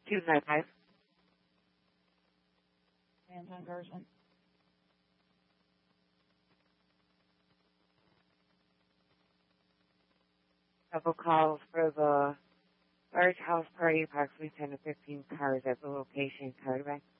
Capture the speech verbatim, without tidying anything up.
two nine five. Anton Gershman. Couple calls for the large house party, approximately ten to fifteen cars at the location, Carteret.